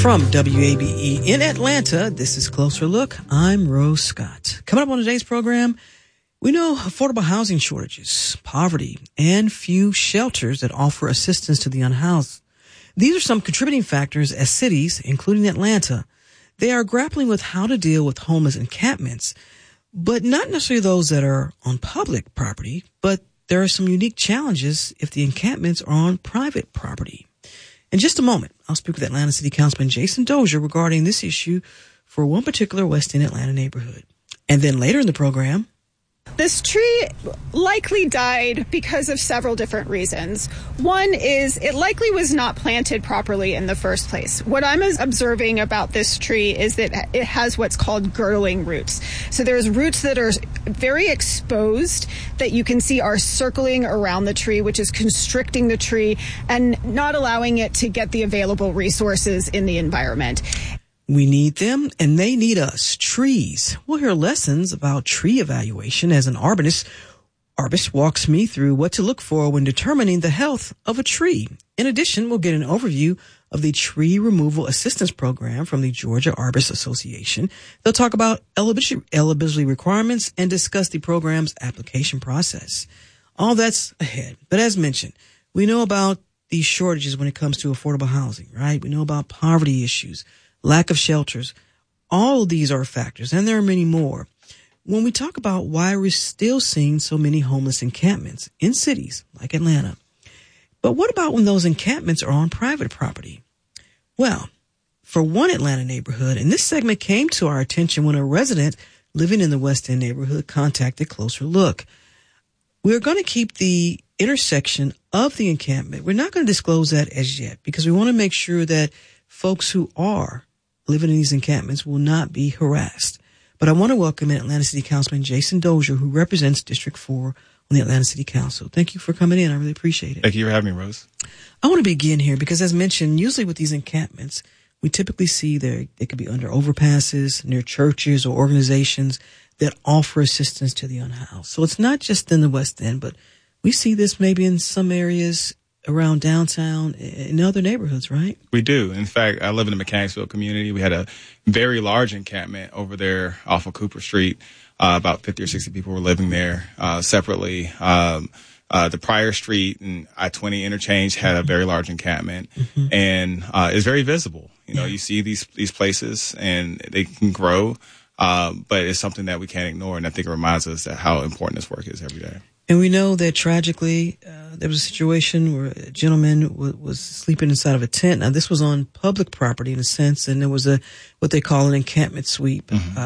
From WABE in Atlanta, this is Closer Look. I'm Rose Scott. Coming up on today's program, we know affordable housing shortages, poverty, and few shelters that offer assistance to the unhoused. These are some contributing factors as cities, including Atlanta, they are grappling with how to deal with homeless encampments, but not necessarily those that are on public property, but there are some unique challenges if the encampments are on private property. In just a moment, I'll speak with Atlanta City Councilman Jason Dozier regarding this issue for one particular West End Atlanta neighborhood. And then later in the program, this tree likely died because of several different reasons. One is it likely was not planted properly in the first place. What I'm observing about this tree is that it has what's called girdling roots. So there's roots that are very exposed that you can see are circling around the tree, which is constricting the tree and not allowing it to get the available resources in the environment. We need them, and they need us. Trees. We'll hear lessons about tree evaluation as an arborist. Arborist walks me through what to look for when determining the health of a tree. In addition, we'll get an overview of the Tree Removal Assistance Program from the Georgia Arborists Association. They'll talk about eligibility requirements and discuss the program's application process. All that's ahead. But as mentioned, we know about these shortages when it comes to affordable housing, right? We know about poverty issues, lack of shelters. All of these are factors, and there are many more. When we talk about why we're still seeing so many homeless encampments in cities like Atlanta. But what about when those encampments are on private property? Well, for one Atlanta neighborhood, and this segment came to our attention when a resident living in the West End neighborhood contacted Closer Look. We're going to keep the intersection of the encampment. We're not going to disclose that as yet because we want to make sure that folks who are living in these encampments will not be harassed. But I want to welcome in Atlanta City Councilman Jason Dozier, who represents District 4 on the Atlanta City Council. Thank you for coming in. I really appreciate it. Thank you for having me, Rose. I want to begin here because, as mentioned, usually with these encampments, we typically see they could be under overpasses, near churches or organizations that offer assistance to the unhoused. So it's not just in the West End, but we see this maybe in some areas around downtown in other neighborhoods, right? We do. In fact, I live in the Mechanicsville community. We had a very large encampment over there off of Cooper Street. About 50 or 60 people were living there separately. The Pryor Street and I-20 interchange had a very large encampment, and it's very visible. You know, you see these places and they can grow, but it's something that we can't ignore. And I think it reminds us that how important this work is every day. And we know that tragically, there was a situation where a gentleman was sleeping inside of a tent. Now, this was on public property in a sense, and there was what they call an encampment sweep.